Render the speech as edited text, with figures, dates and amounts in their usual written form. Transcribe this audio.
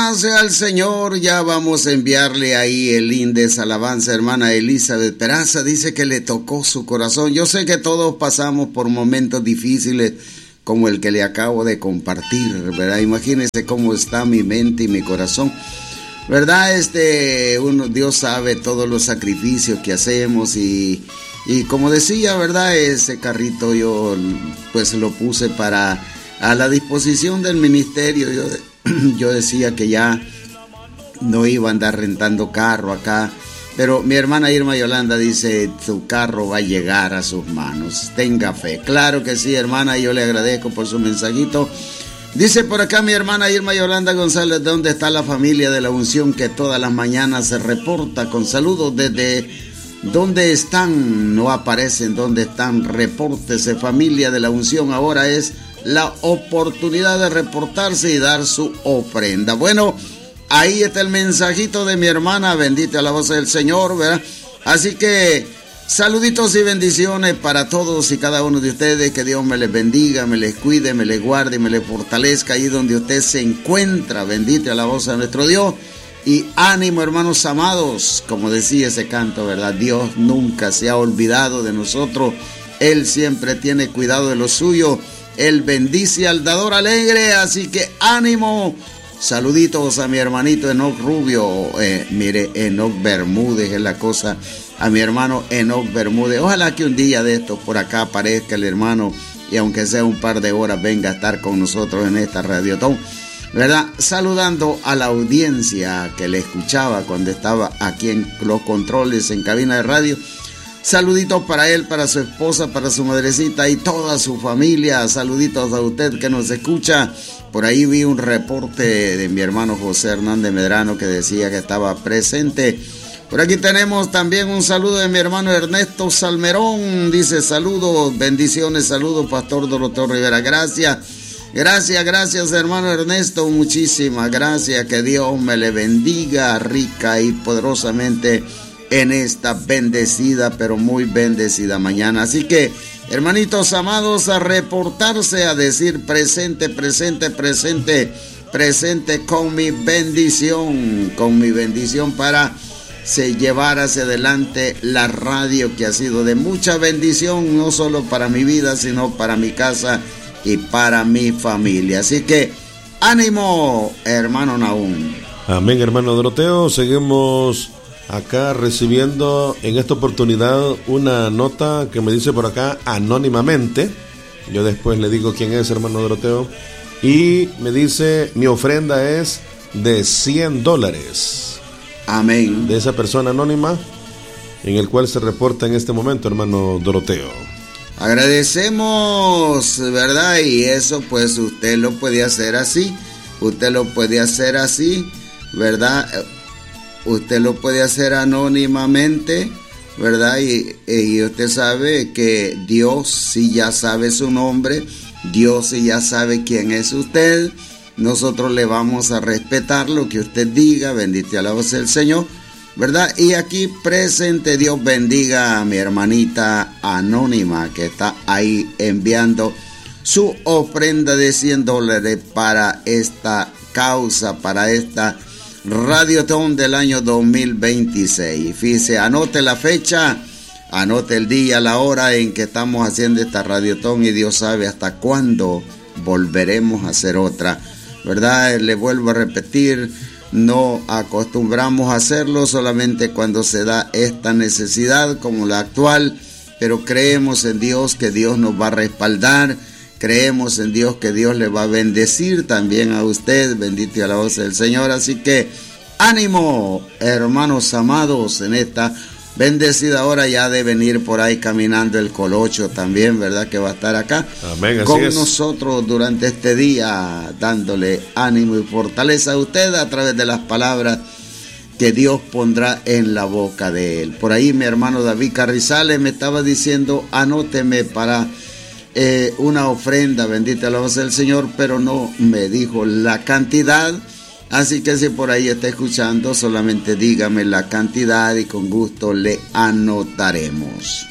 Sea al Señor, ya vamos a enviarle ahí el índice alabanza, hermana Elizabeth Peraza, dice que le tocó su corazón. Yo sé que todos pasamos por momentos difíciles como el que le acabo de compartir, ¿verdad? Imagínense cómo está mi mente y mi corazón, ¿verdad? Dios sabe todos los sacrificios que hacemos y como decía, ¿verdad? Ese carrito yo pues lo puse a la disposición del ministerio. Yo decía que ya no iba a andar rentando carro acá, pero mi hermana Irma Yolanda dice, tu carro va a llegar a sus manos, tenga fe. Claro que sí, hermana, yo le agradezco por su mensajito. Dice por acá mi hermana Irma Yolanda González, ¿dónde está la familia de la unción que todas las mañanas se reporta? Con saludos desde ¿dónde están? No aparecen dónde están, repórtese familia de la unción, ahora es la oportunidad de reportarse y dar su ofrenda. Bueno, ahí está el mensajito de mi hermana, bendita la voz del Señor, ¿verdad? Así que saluditos y bendiciones para todos y cada uno de ustedes, que Dios me les bendiga, me les cuide, me les guarde y me les fortalezca ahí donde usted se encuentra, bendita la voz de nuestro Dios. Y ánimo, hermanos amados, como decía ese canto, ¿verdad? Dios nunca se ha olvidado de nosotros, Él siempre tiene cuidado de lo suyo. Él bendice al dador alegre, así que ánimo. Saluditos a mi hermanito Enoc Rubio, Enoc Bermúdez es la cosa, a mi hermano Enoc Bermúdez. Ojalá que un día de estos por acá aparezca el hermano y aunque sea un par de horas venga a estar con nosotros en esta radiotón, ¿verdad? Saludando a la audiencia que le escuchaba cuando estaba aquí en los controles en cabina de radio. Saluditos para él, para su esposa, para su madrecita y toda su familia. Saluditos a usted que nos escucha. Por ahí vi un reporte de mi hermano José Hernández Medrano que decía que estaba presente. Por aquí tenemos también un saludo de mi hermano Ernesto Salmerón. Dice saludos, bendiciones, saludos Pastor Doroteo Rivera. Gracias hermano Ernesto, muchísimas gracias. Que Dios me le bendiga rica y poderosamente en esta bendecida, pero muy bendecida mañana. Así que, hermanitos amados, a reportarse, a decir presente con mi bendición para llevar hacia adelante la radio que ha sido de mucha bendición, no solo para mi vida, sino para mi casa y para mi familia. Así que, ánimo, hermano Nahum. Amén, hermano Doroteo. Seguimos acá recibiendo en esta oportunidad una nota que me dice por acá anónimamente. Yo después le digo quién es, hermano Doroteo. Y me dice, mi ofrenda es de $100. Amén. De esa persona anónima en el cual se reporta en este momento, hermano Doroteo. Agradecemos, ¿verdad? Y eso pues usted lo puede hacer así. ¿Verdad? Usted lo puede hacer anónimamente, ¿verdad? Y usted sabe que Dios sí ya sabe su nombre, Dios sí ya sabe quién es usted. Nosotros le vamos a respetar lo que usted diga, bendito a la voz del Señor, ¿verdad? Y aquí presente, Dios bendiga a mi hermanita anónima que está ahí enviando su ofrenda de $100 para esta causa, para esta Radiotón del año 2026. Fíjese, anote la fecha, anote el día, la hora en que estamos haciendo esta Radiotón y Dios sabe hasta cuándo volveremos a hacer otra, ¿verdad? Le vuelvo a repetir, no acostumbramos a hacerlo solamente cuando se da esta necesidad como la actual, pero creemos en Dios que Dios nos va a respaldar. Creemos en Dios que Dios le va a bendecir también a usted, bendito a la voz del Señor. Así que ánimo, hermanos amados, en esta bendecida hora. Ya de venir por ahí caminando el Colocho también, ¿verdad? Que va a estar acá. Amén, así con es. Nosotros durante este día, dándole ánimo y fortaleza a usted a través de las palabras que Dios pondrá en la boca de él. Por ahí mi hermano David Carrizales me estaba diciendo, anóteme para una ofrenda, bendita la voz del Señor, pero no me dijo la cantidad. Así que si por ahí está escuchando, solamente dígame la cantidad y con gusto le anotaremos.